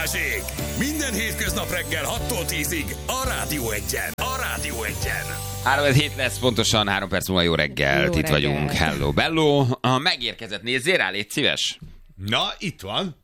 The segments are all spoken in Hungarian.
Balázsék! Minden hétköznap reggel 6-tól 10-ig a Rádió Egyen. A Rádió Egyen. 3-7 lesz, pontosan 3 perc múlva jó reggelt, itt vagyunk. Hello, bello. Megérkezett, nézzél rá, légy szíves. Na, itt van.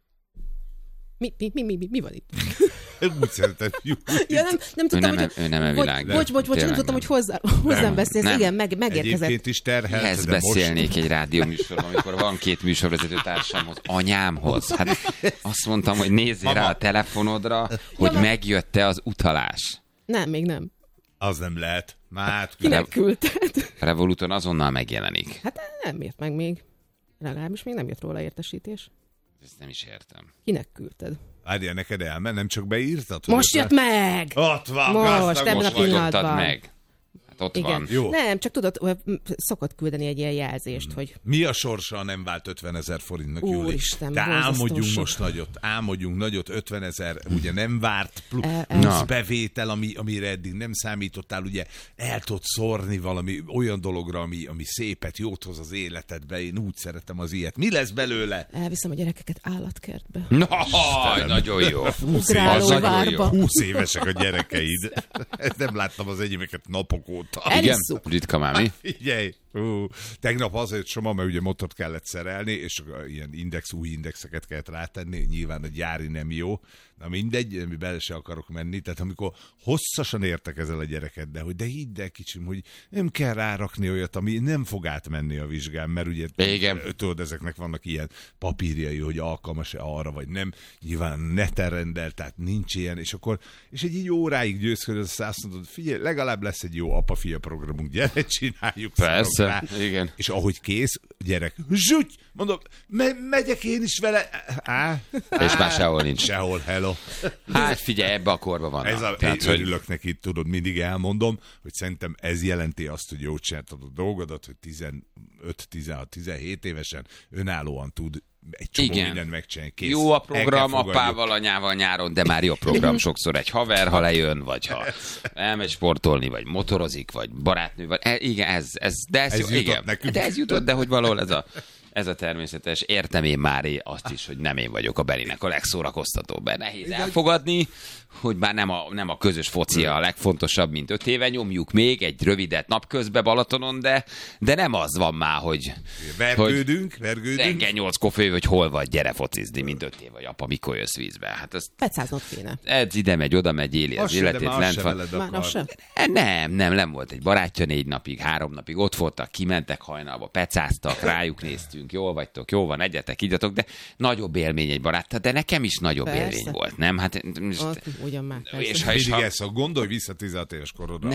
Mi van itt? Úgy szeretem. Ja, nem tudtam, ő nem a világ. Bocs, nem tudtam, hogy hozzám beszélsz. Nem. Igen, megérkezett. Egyébként is terhelt. Ehhez beszélnék egy rádióműsorban, amikor van 2 műsorvezető társamhoz, anyámhoz. Hát azt mondtam, hogy nézzél rá a telefonodra, hogy megjött-e az utalás. Nem, még nem. Az nem lehet. Már Kinek küldted? Revoluton azonnal megjelenik. Hát nem ért meg még. Legalábbis még nem jött róla értesítés. Ezt nem is értem. Kinek küldted? Várjál, neked elment, nem csak beírtad? Most jött meg! Ott van. Most, ebben a pillanatban. Meg. Hát ott igen. van. Jó. Nem, csak tudod, szokott küldeni egy ilyen jelzést, hogy... Mi a sorsa, ha nem vált 50 000 forintnak, Júli? Úristen, de álmodjunk sok. most nagyot, 50 000, ugye nem várt, plusz bevétel, amire eddig nem számítottál, ugye el tudod szórni valami olyan dologra, ami szépet, jót hoz az életedbe, én úgy szeretem az ilyet. Mi lesz belőle? Elviszem a gyerekeket állatkertbe. Nagyon jó. Ugrálóvárba. 20 évesek a gyerekeid. Ezt nem láttam az enyémeket napok óta. Igen? Ritka már mi? Figyelj! Tegnap azért Soma, mert ugye motort kellett szerelni, és ilyen új indexeket kellett rátenni, nyilván a gyári nem jó. Na mindegy, mi bele se akarok menni, tehát amikor hosszasan értekezel a gyerekeddel, hogy de hidd el kicsim, hogy nem kell rárakni olyat, ami nem fog átmenni a vizsgán, mert ugye tudod, ezeknek vannak ilyen papírjai, hogy alkalmas-e arra, vagy nem. Nyilván neten rendel, tehát nincs ilyen, és egy óráig győzködsz, azt mondod, figyelj, legalább lesz egy jó apa-fia programunk, gyere, csináljuk. Persze, igen. És ahogy kész, gyerek, zsúgy, mondom, megyek én is vele. És már sehol nincs. Sehol, hello. Hát figyelj, ebbe a korba vannak. Én örülök neki, tudod, mindig elmondom, hogy szerintem ez jelenti azt, hogy jól csináltad a dolgodat, hogy 15-16-17 évesen önállóan tud egy csomó mindent megcsinálni. Kész. Jó a program apával, anyával nyáron, de már jó program sokszor egy haver, ha lejön, vagy ha elmegy sportolni, vagy motorozik, vagy barátnő, vagy igen, ez jó, igen. De ez jutott, de hogy valahol ez a természetes. Értem én már azt is, hogy nem én vagyok a Berinek a legszórakoztatóbb. Nehéz elfogadni, hogy már nem a közös foci a legfontosabb, mint 5 éve. Nyomjuk még egy rövidet napközbe Balatonon, de nem az van már, hogy... Vergődünk. Reggel 8-kor fő, hogy hol vagy, gyere focizni, mint 5 év vagy apa, mikor jössz vízbe. Hát ezt... Pecáznod kéne. Ez ide megy, oda megy, éli az életét. Már sem. Nem volt egy barátja 4 napig, 3 napig, ott voltak, kimentek hajnalba, pecáztak, rájuk néztünk, jól vagytok, jó van, egyetek, igyatok, de nagyobb élmény egy barát, de nekem is nagyobb élmény volt, nem? Hát ugyan már. És mindig ezt gondolj vissza 16 éves korodra.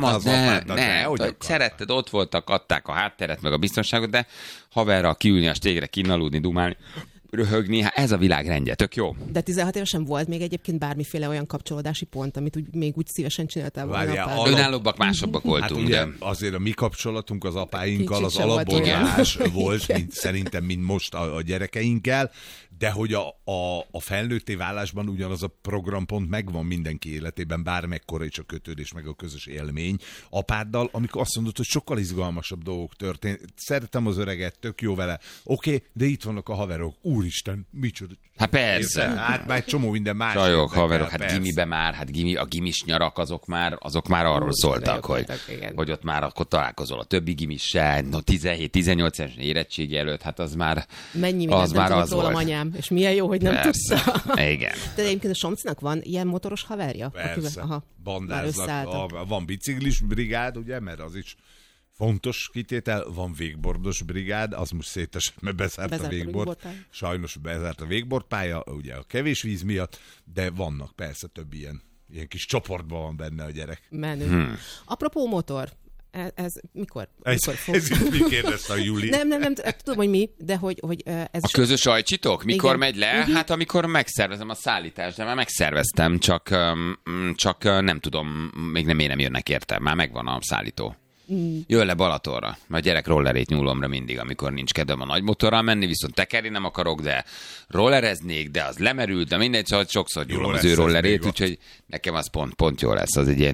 Ne, szeretted, ott voltak, adták a hátteret, meg a biztonságot, de haverral kiülni a stégre, kinaludni, dumálni, röhögni, hát ez a világ rendje, tök jó. De 16 évesen volt még egyébként bármiféle olyan kapcsolódási pont, amit még úgy szívesen csináltál volna. Önállóbbak, másabbak voltunk. Ugye, azért a mi kapcsolatunk az apáinkkal az alapból más volt, szerintem, mint most a gyerekeinkkel, de hogy a felnőtté válásban ugyanaz a programpont megvan mindenki életében, bármekkora is a kötődés, meg a közös élmény apáddal, amikor azt mondod, hogy sokkal izgalmasabb dolgok történt. Szeretem az öreget, tök jó vele. Oké, de itt vannak a haverok. Úristen, micsoda. Hát persze. Hát már egy csomó minden más. Csajok, haverok, hát gimibe már, a gimis nyarak, azok már arról szóltak, hogy ott már akkor találkozol a többi gimissel, 17-18 éves érettségi előtt, hát az már az már az volt. Anyám, és milyen jó, hogy nem tudta. Igen. De egyébként a Somcinak van ilyen motoros haverja? Persze, bandáznak, van biciklis brigád, ugye, mert az is fontos kitétel, van végbordos brigád, az most szétesett, mert bezárt a végbord. Sajnos bezárt a végbordpálya, ugye a kevés víz miatt, de vannak persze több ilyen kis csoportban van benne a gyerek. Menő. Apropó motor, ez mikor fog? Ez mi kérdezte a Júli? Nem, tudom, hogy mi, de hogy ez a közös ajcsitok? Mikor megy le? Hát amikor megszervezem a szállítást, de már megszerveztem, csak nem tudom, még nem jönnek érte, már megvan a szállító. Jön le Balatonra, mert a gyerek rollerét nyúlomra mindig, amikor nincs kedvem a nagy motorral menni, viszont tekerni nem akarok, de rollereznék, de az lemerült, de mindegy, szóval sokszor gyúlom az ő rollerét, úgyhogy nekem az pont jó lesz, az egy ilyen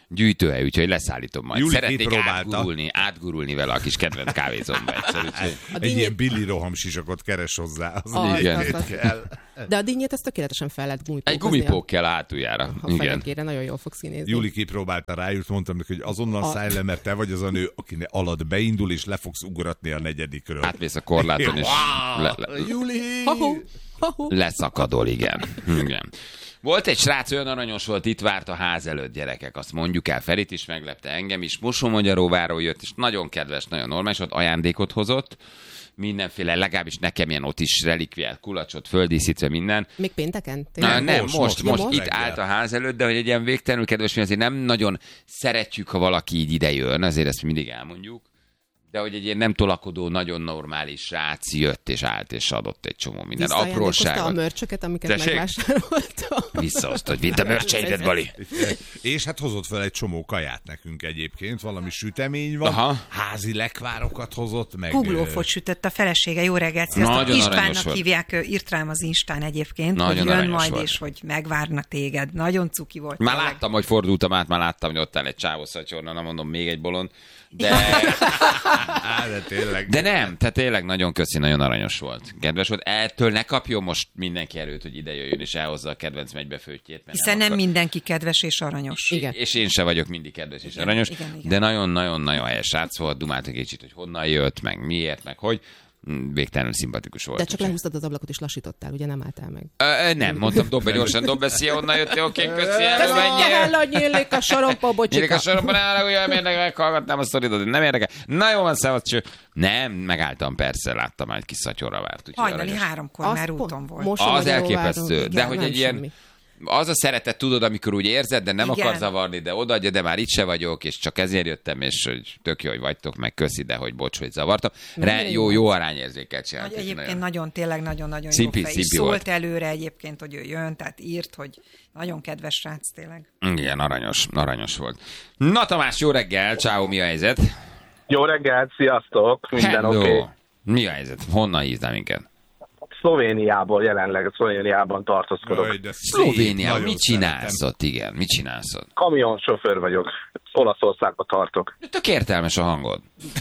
gyűjtőhely, úgyhogy leszállítom majd. Juli Szeretnék átgurulni vele a kis kedvenc kávézomba egyszer. Egy ilyen Billy rohamsisakot keres hozzá. Igen. De a dinnyét ezt tökéletesen fel lehet gumipókozni. Egy gumipók kell a hátuljára. Ha fenekére, nagyon jól fogsz kinézni. Juli kipróbálta rájut, mondtam neki, hogy azonnal szállj le, mert te vagy az a nő, akinek alatt beindul, és le fogsz ugratni a negyedikről. Átmész a korláton, és Juli! leszakadol, igen. Volt egy srác, olyan aranyos volt, itt várt a ház előtt, gyerekek, azt mondjuk el. Ferit is meglepte, engem is. Mosómagyaróváról jött, és nagyon kedves, nagyon normális volt, ajándékot hozott. Mindenféle, legalábbis nekem ilyen ott is relikviát, kulacsot, földíszítve minden. Még pénteken? Nem, most itt állt a ház előtt, de hogy egy ilyen végtelenül kedves, mi azért nem nagyon szeretjük, ha valaki így ide jön, azért ezt mindig elmondjuk. De hogy egy ilyen nem tolakodó, nagyon normális srác jött és állt és adott egy csomó minden apróságot. A mörcsöket, amiket megvásároltam. Visszahozta, hogy vidd a mörcseidet, Bali. És hát hozott fel egy csomó kaját nekünk egyébként, valami sütemény van, házi lekvárokat hozott, meg... Kuglófot sütött a felesége, jó reggelt, sziasztok. Istvánnak hívják, írt rám az Instán egyébként, nagyon hogy jön majd, volt. És hogy megvárna téged. Nagyon cuki volt. Már láttam, hogy fordultam át, már láttam, hogy ott áll egy csávószatyorna, nem mondom, még egy bolond. De tényleg. De nem, tehát tényleg nagyon köszi, nagyon aranyos volt. Kedves volt. Ettől ne kapjon most mindenki erőt, hogy ide jöjjön és elhozza a kedvenc megybefőttjét. Hiszen nem mindenki kedves és aranyos. Igen. És én se vagyok mindig kedves és aranyos. Igen. De nagyon-nagyon-nagyon helyes srác volt. Dumáltunk egy kicsit, hogy honnan jött, meg miért, meg hogy. Végtelenül szimpatikus volt. De csak lehúztad az ablakot és lassítottál, ugye nem álltál meg? Nem, mondtam, dobbe gyorsan, szia, onnan jöttél, oké, köszi, menjél. Nyílik a sorompa, bocsika. Nyílik a sorompa, nem érdekel, meghallgatnám a sztoridat, nem érdekel. Na jó van, szevasz, nem, megálltam, persze, láttam már egy kis szatyorra várt. Hajnali 3-kor már úton volt. Az elképesztő, de hogy egy ilyen... Az a szeretet, tudod, amikor úgy érzed, de nem akar zavarni, de odaadja, de már itt se vagyok, és csak ezért jöttem, és hogy tök jó, hogy vagytok, meg köszi, de hogy bocs, hogy zavartam. Jó arányérzéket csináltak. Egyébként nagyon, tényleg nagyon szimpi, jó fej. Szólt előre egyébként, hogy ő jön, tehát írt, hogy nagyon kedves srác tényleg. Igen, aranyos volt. Na Tamás, jó reggel, ciao, mi a helyzet? Jó reggel, sziasztok, minden oké. Mi a helyzet? Honnan hívtál minket? Szlovéniából, jelenleg Szlovéniában tartózkodok. Szlovéniában? Mit csinálsz ott, igen? Mit csinálsz ott? Kamionsofőr vagyok. Olaszországba tartok. Tök értelmes a hangod.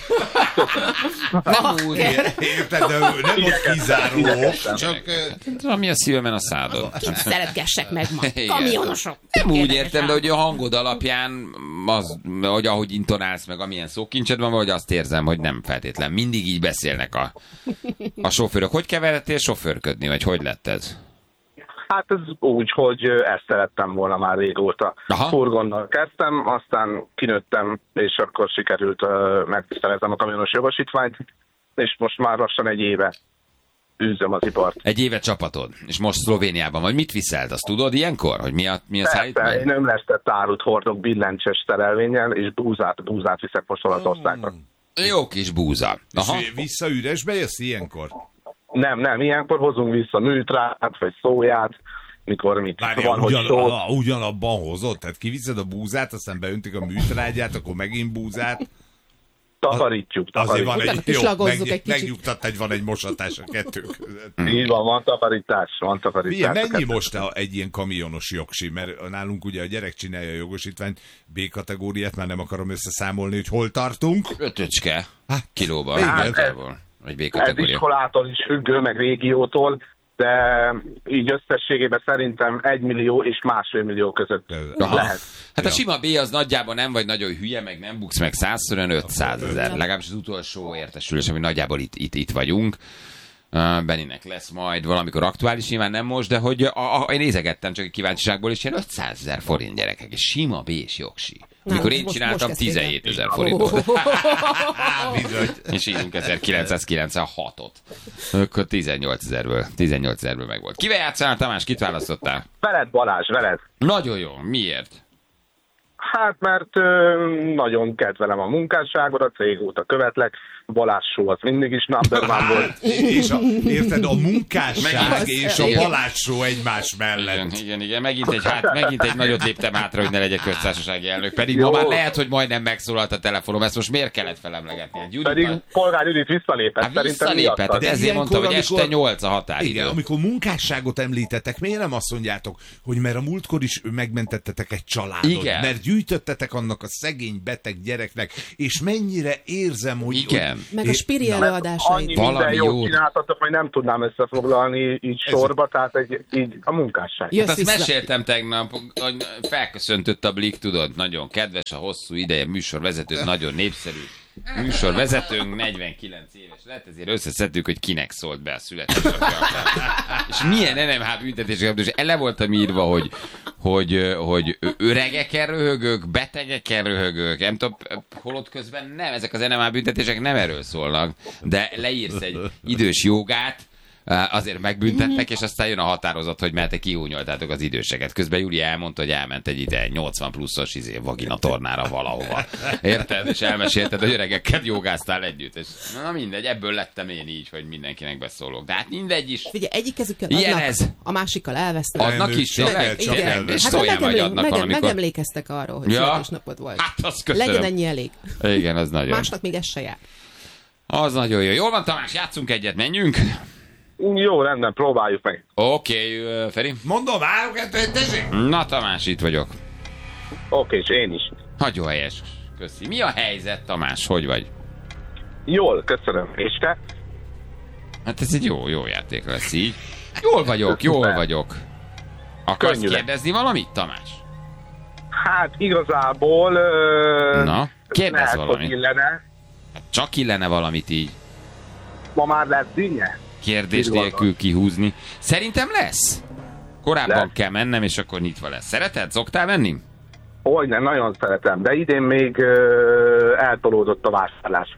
Nem úgy. Érted, de nem ott kizáró. Csak... Ami a szívemen a szádod. Szeretgessek meg ma. Kamionosok. Nem úgy értem, de hogy a hangod alapján, az, hogy ahogy intonálsz meg, amilyen szókincsed van, vagy azt érzem, hogy nem feltétlen. Mindig így beszélnek a sofőrök. Hogy keveredtél sofőrködni, vagy hogy lett ez? Hát ez úgy, hogy ezt szerettem volna már régóta. Furgonnal kezdtem, aztán kinőttem, és akkor sikerült megtiszteleznem a kamionos jogosítványt, és most már lassan egy éve űzöm az ipart. Egy éve csapatod, és most Szlovéniában vagy. Mit viszelt? Azt tudod ilyenkor, hogy mi a szállítmány? Én ömlesztett árut hordok billentyűs szerelvénnyel, és búzát viszek most Olaszországba. Jó kis búza. És vissza üresbe jössz ilyenkor? Nem, ilyenkor hozunk vissza műtrát, vagy szóját, mikor mit van, hogy ugyanabban hozott? Tehát kiviszed a búzát, aztán beöntik a műtrágyát, akkor megint búzát. Takarítjuk. Azért van megnyugtat, hogy van egy mosatás a kettő között. Így van takarítás. Mennyi most egy ilyen kamionos jogsi? Mert nálunk ugye a gyerek csinálja a jogosítványt, B-kategóriát, már nem akarom összeszámolni, hogy hol tartunk. 5 kilóban. Ez iskolától is függő, meg régiótól, de így összességében szerintem 1 millió és 1,5 millió között lehet. Hát a sima B az nagyjából nem vagy nagyon hülye, meg nem buksz meg 100-szor 500 000. Legalábbis az utolsó értesülés, ami nagyjából itt vagyunk. Benninek lesz majd valamikor aktuális, nyilván nem most, de hogy én nézegettem csak egy kíváncsiságból, és ilyen 500 000 forint gyerekek, és sima B és jogsi. Amikor én csináltam 17 000 forintot. És írunk 1996-ot. Akkor 18 000-ből meg volt. Kivel játszál, Tamás? Kit választottál? Veled, Balázs, veled. Nagyon jó. Miért? Hát, mert nagyon kedvelem a munkásságodat, régóta követlek, Balázs show az mindig is number one volt. És érted, a munkásság és a Balázs show egymás mellett. Igen. Megint egy nagyot léptem hátra, hogy ne legyek köztársasági elnök. Pedig ma már lehet, hogy majdnem megszólalt a telefonom. Ezt most miért kellett felemlegetni? Pedig Polgár Judit visszalépett. Visszalépett, de ezért mondtam, hogy este 8 a határidő. Igen, amikor munkásságot említetek, miért nem azt mondjátok, hogy mert a múltkor is megmentettetek egy családot, igen. Mert gyűjtöttetek annak a szegény beteg gyereknek, és mennyire érzem, hogy... Igen. Meg a Spiri előadásai. Annyi minden jót csináltatok, hogy nem tudnám összefoglalni így sorba, tehát így a munkásság. Hát azt meséltem tegnap, hogy felköszöntött a Blik, tudod, nagyon kedves, a hosszú ideje műsorvezető, nagyon népszerű. Műsorvezetőnk 49 éves lett, ezért összeszedtük, hogy kinek szólt be a születésnapja. És milyen NMH büntetések, és le voltam írva, hogy öregeken röhögök, betegeken röhögök, nem tudom, holott közben nem, ezek az NMH büntetések nem erről szólnak, de leírsz egy idős jogát, azért megbüntetnek, és aztán jön a határozat, hogy mert te kihúnyoltátok az időseket. Közben Júli elmondta, hogy elment egy ide 80 pluszos vaginatornára valahova. Érted? És elmesélted, hogy öregekkel jogáztál együtt. És na mindegy, ebből lettem én így, hogy mindenkinek beszólok. De hát mindegy is. Figyelj, egyik kezükkel adnak, a másikkal elvesznek. Adnak is, igen. És szóljál majd adnak valamikor. Megemlékeztek arról, hogy születésnapod volt. Hát azt köszönöm. Legyen ennyi elég. Igen, az nagyon. Másnak még ez se jár. Az nagyon jó. Jól van, Tamás, játszunk egyet, menjünk. Jó, rendben, próbáljuk meg. Oké, Feri. Mondom, 3-2-1, tessék! Na, Tamás, itt vagyok. Oké, és én is. Nagyon helyes. Köszi. Mi a helyzet, Tamás? Hogy vagy? Jól, köszönöm. És te? Hát ez egy jó játék lesz így. Jól vagyok. Akarsz kérdezni valamit, Tamás? Hát igazából... Na, kérdezz valamit. Illene. Hát csak illene valamit így. Ma már lesz dinnye? Kérdés nélkül kihúzni. Szerintem lesz. Korábban kell mennem, és akkor nyitva lesz. Szereted? Szoktál menni? Hogyne, nagyon szeretem, de idén még eltolódott a vásárlás.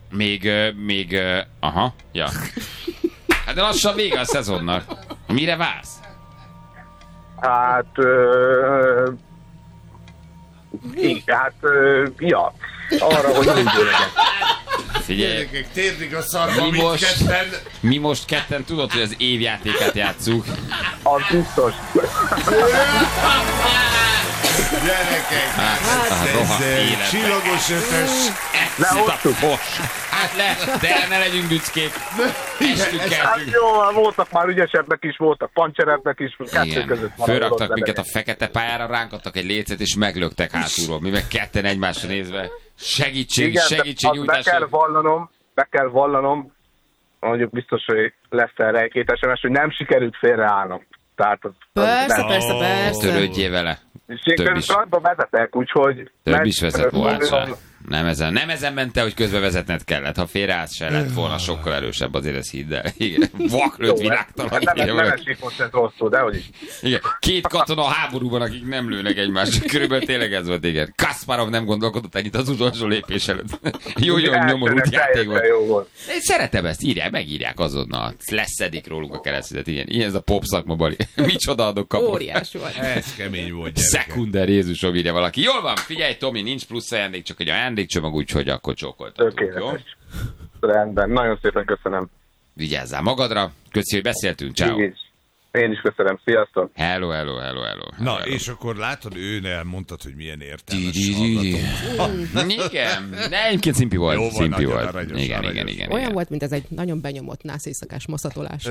Még, aha, ja. Hát de lassan vége a szezonnak. Mire vársz? Hát, ja, arra, hogy úgy legyen. Figyelj, térdig a szarba, mi most ketten tudod, hogy az évjátékát játsszuk. Az biztos. Gyerekek, ez csillagos ötös. Lehoztuk. De ne legyünk büszkék. Hát jó, voltak már ügyesebbek is, voltak pancserebbek is. Kettő között van. Fölraktak minket a fekete pályára, ránk adtak egy lécet, és meglöktek hátulról. Mi meg ketten egymásra nézve. Segítségnyújtás. Be kell vallanom, mondjuk biztos, hogy lesz erre egy-két SMS, hogy nem sikerült félreállnom. Tehát Persze. Törődjél vele. Több is vezetek, úgyhogy... Több is vezet volna. Nem ezen mente, hogy közbe vezetned kellett. Ha félreállsz, se lett volna sokkal erősebb, azért ez hidd el. Igen, vaklőtt világtalan. Nem esik most ez rosszul, de hogy is. Igen, 2 katona a háborúban, akik nem lőnek egymást. Körülbelül tényleg ez volt, igen. Kasparov nem gondolkodott ennyit az utolsó lépés előtt. Jó nyomorult játék volt. Én szeretem ezt, megírják azonnal. Leszedik róluk a keresztület. Ilyen ez a pop szakma, Bali. Micsoda adok kapok. Óriás volt. Ez kemény volt, Szekunder, Jézusom, írja valaki. Jól van, figyelj, Tomi, nincs plusz ajándék, csak egy ajándékcsomag, úgyhogy akkor csókoltatunk, jó? Rendben, nagyon szépen köszönöm. Vigyázzál magadra, köszi, hogy beszéltünk, ciao. Én is köszönöm, sziasztok. Hello. Na, és akkor látod, ő elmondtad, hogy milyen értelmes Igen, de egyébként szimpi volt. Jó, szimpi volt. Aranyos, Igen. Olyan volt, mint ez egy nagyon benyomott nász éjszakás maszatolás.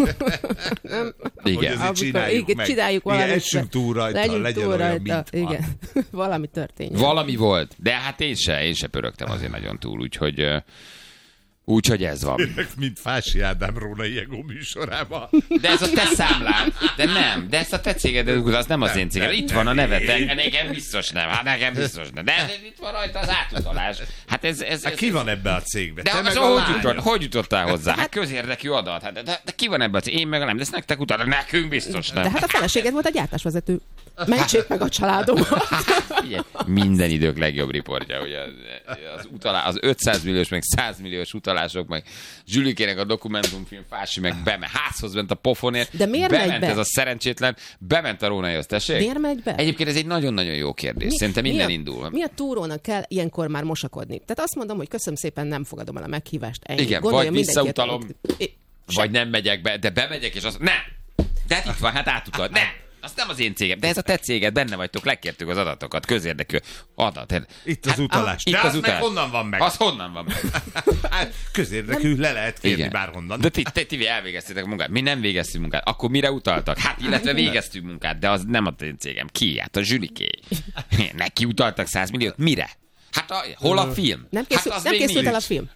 Igen. Csináljuk valamit. Essünk túl rajta, legyen olyan, mint igen. Valami történt. Valami volt, de hát én se pörögtem azért nagyon túl, úgyhogy ez van. Mint Fási Ádám Rónai Ego műsorában. De ez a te számlád. De nem. De ezt a te céged, az nem az én céged. Itt van a neved. Nekem biztos nem. Hát nekem biztos nem. De itt van rajta az átutalás. Hát ez ki van ebbe a cégbe? De hogy jutottál hozzá? Hát közérdekű adat. De ki van ebbe a cégbe? Én meg nem. De ezt nektek utána. Nekünk biztos nem. De hát a feleséged volt a gyártásvezető. Mentsék meg a családomat. Minden idők legjobb riportja, hogy az 500 milliós meg 100 milliós utalás felsorolások, meg Zsülikének a dokumentumfilm, Fási meg házhoz ment a pofonért. De miért bement ez a szerencsétlen, bement a Rónaihoz, tessék? Miért megy be? Egyébként ez egy nagyon-nagyon jó kérdés. Szerintem minden indul. Mi a túrónak kell ilyenkor már mosakodni? Tehát azt mondom, hogy köszönöm szépen, nem fogadom el a meghívást. Ennyi. Igen, vagy visszautalom, vagy nem megyek be, de bemegyek, és azt nem! De itt van, hát átutad, nem! Az nem az én cégem, de ez a te céged, benne vagytok, lekértük az adatokat, közérdekű adat. Itt az utalás. Itt az utalás. Honnan van meg? Az honnan van meg? Hát, közérdekű, le lehet kérni igen. Bárhonnan. De ti elvégeztétek a munkát, mi nem végeztünk munkát, akkor mire utaltak? Hát, illetve végeztünk munkát, de az nem a én cégem. Ki? Hát a Zsüliké. Neki utaltak 100 milliót, mire? Hát hol a film? Nem készült el a film.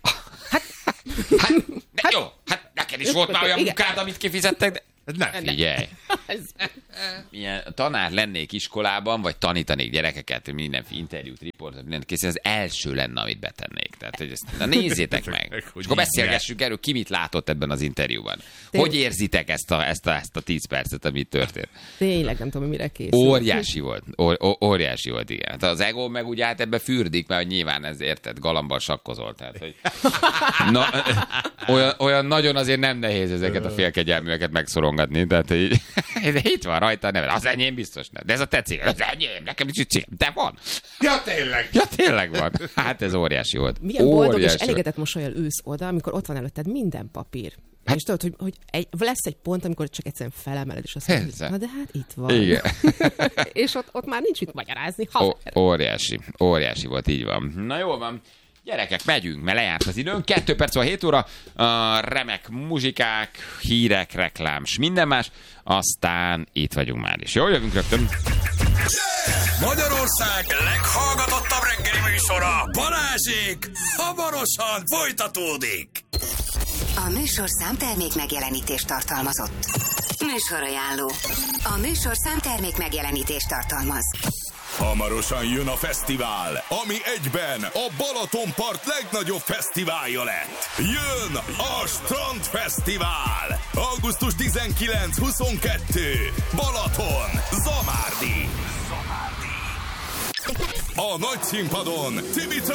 Hát jó, hát neked is volt már olyan munkád, amit kifizettek, de... Nem. Figyelj. Milyen tanár lennék iskolában, vagy tanítanék gyerekeket, mindenféle interjút, riportot, mindent készíteni, az első lenne, amit betennék. Tehát, hogy ezt, nézzétek meg. És akkor beszélgessünk erről, ki mit látott ebben az interjúban. Hogy érzitek ezt a 10 percet, amit történt? Tényleg nem tudom, mire készül. Óriási volt. Óriási volt, igen. Hát az ego meg ugye hát ebbe fürdik, mert nyilván ez érted, galambal sakkozol. Tehát, hogy... Na, olyan nagyon azért nem nehéz ezeket a félkegyelműeket megszorongatni. Tehát, hogy itt van rajta, nem, az enyém biztos nem. De ez a te cég, az enyém, nekem is cég, de van. Ja, tényleg. Ja, tényleg van. Hát ez óriási volt. Milyen boldog és elégedett mosollyal ülsz oda, amikor ott van előtted minden papír. Hát, és tudod, hogy lesz egy pont, amikor csak egyszerűen felemeled, és azt mondod, hogy na de hát itt van. Igen. És ott már nincs mit magyarázni. Óriási volt, így van. Na jól van. Gyerekek, megyünk, mert lejárt az időnk. 2 perc van 7 óra. Remek muzsikák, hírek, reklám, s minden más. Aztán itt vagyunk már is. Jó, jövünk rögtön. Magyarország leghallgatottabb reggeli műsora, Balázsék, hamarosan folytatódik. A műsorszám termék megjelenítést tartalmazott. Műsorajánló. A műsorszám termék megjelenítést tartalmaz. Hamarosan jön a fesztivál, ami egyben a Balatonpart legnagyobb fesztiválja lett. Jön a Strandfesztivál! Augusztus 19-22. Balaton, Zamárdi. A nagy színpadon Timmy